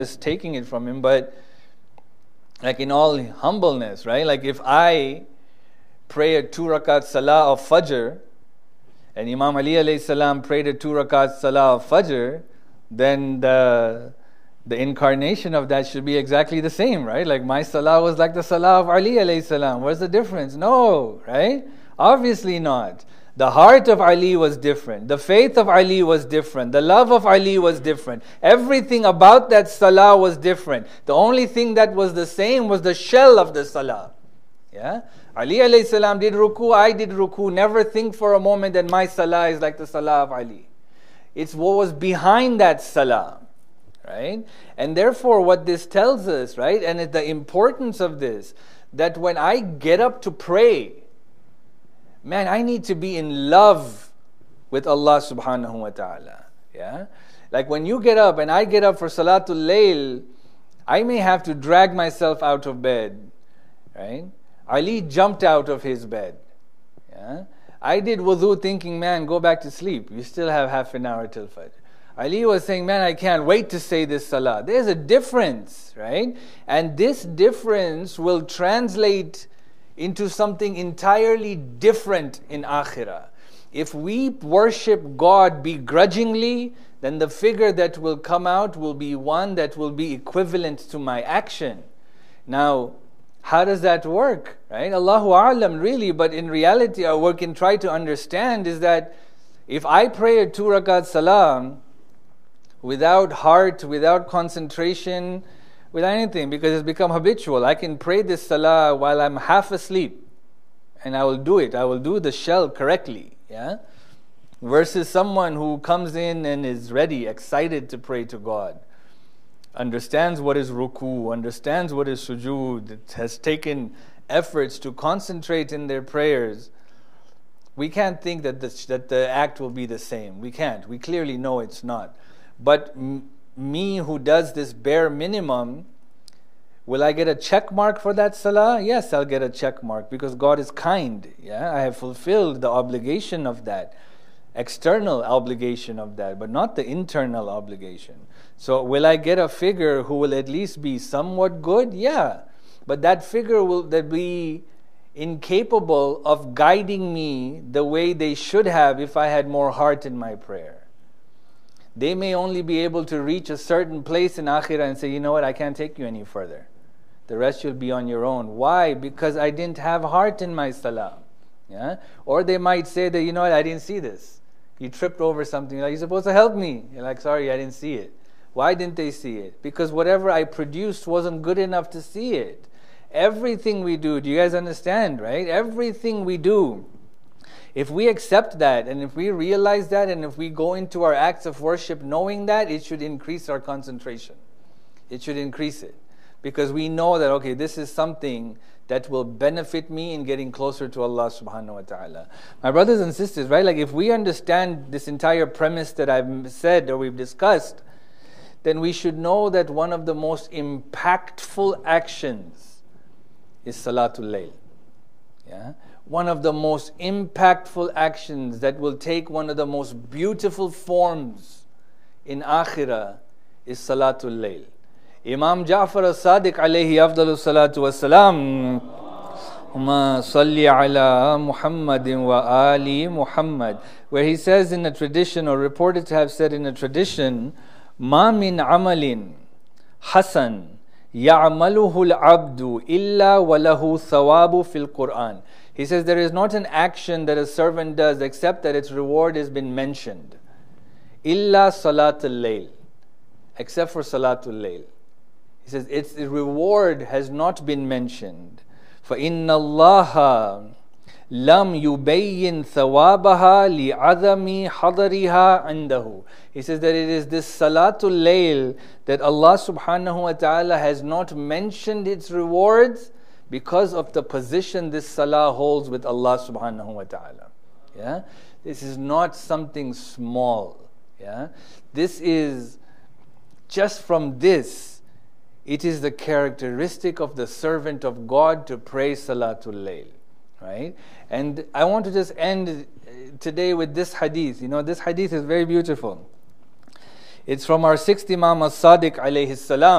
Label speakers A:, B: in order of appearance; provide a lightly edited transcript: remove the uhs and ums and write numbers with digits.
A: just taking it from him, but like in all humbleness, right? Like if I pray a 2 rakat salah of Fajr, and Imam Ali alayhi salam prayed a 2 rakat salah of Fajr, then the incarnation of that should be exactly the same, right? Like my salah was like the salah of Ali alayhi salam. What's the difference? No, right? Obviously not. The heart of Ali was different. The faith of Ali was different. The love of Ali was different. Everything about that salah was different. The only thing that was the same was the shell of the salah. Yeah? Ali alayhi salam did ruku, I did ruku. Never think for a moment that my salah is like the salah of Ali. It's what was behind that salah. Right? And therefore what this tells us, right? And the importance of this, that when I get up to pray, man, I need to be in love with Allah subhanahu wa ta'ala. Yeah? Like when you get up and I get up for Salatul Layl, I may have to drag myself out of bed. Right? Ali jumped out of his bed. Yeah? I did wudu thinking, man, go back to sleep. You still have half an hour till Fajr. Ali was saying, man, I can't wait to say this salah. There's a difference, right? And this difference will translate into something entirely different in akhirah. If we worship God begrudgingly, then the figure that will come out will be one that will be equivalent to my action. Now, how does that work? Right? Allahu A'lam, really, but in reality, what we can try to understand is that if I pray a 2 rakat salah without heart, without concentration, without anything, because it's become habitual. I can pray this salah while I'm half asleep, and I will do it. I will do the shell correctly. Yeah. Versus someone who comes in and is ready, excited to pray to God, understands what is ruku, understands what is sujood, has taken efforts to concentrate in their prayers. We can't think that the act will be the same. We can't. We clearly know it's not. But me who does this bare minimum, will I get a check mark for that salah? Yes, I'll get a check mark because God is kind. Yeah, I have fulfilled the obligation of that, external obligation of that, but not the internal obligation. So will I get a figure who will at least be somewhat good? Yeah, but that figure will be incapable of guiding me the way they should have if I had more heart in my prayer. They may only be able to reach a certain place in akhirah and say, you know what, I can't take you any further. The rest you'll be on your own. Why? Because I didn't have heart in my salah. Yeah? Or they might say that, you know what, I didn't see this. You tripped over something. You're like, you're supposed to help me. You're like, sorry, I didn't see it. Why didn't they see it? Because whatever I produced wasn't good enough to see it. Everything we do you guys understand, right? Everything we do, if we accept that, and if we realize that, and if we go into our acts of worship knowing that, it should increase our concentration. It should increase it. Because we know that, okay, this is something that will benefit me in getting closer to Allah subhanahu wa ta'ala. My brothers and sisters, right? Like if we understand this entire premise that I've said or we've discussed, then we should know that one of the most impactful actions is Salatul Layl. Yeah? One of the most impactful actions that will take one of the most beautiful forms in akhirah is Salatul Layl. Imam Ja'far as-Sadiq alayhi afdalu salatu wassalam, Allahumma salli ala Muhammadin wa ali Muhammad, where he says in a tradition, or reported to have said in a tradition, ma min amalin hasan ya'maluhu al-abdu illa wa lahu thawabu fil Qur'an. He says there is not an action that a servant does except that its reward has been mentioned. Illa salatul layl. Except for salatul layl. He says its reward has not been mentioned. فَإِنَّ اللَّهَ لَمْ يُبَيِّنْ ثَوَابَهَا لِعَظَمِ حَضَرِهَا عِنْدَهُ. He says that it is this salatul layl that Allah subhanahu wa ta'ala has not mentioned its rewards because of the position this salah holds with Allah subhanahu wa ta'ala. Yeah? This is not something small. Yeah? This is, just from this, it is the characteristic of the servant of God to pray Salatul Layl. Right? And I want to just end today with this hadith. You know, this hadith is very beautiful. It's from our 6th Imam as-Sadiq alayhi salam.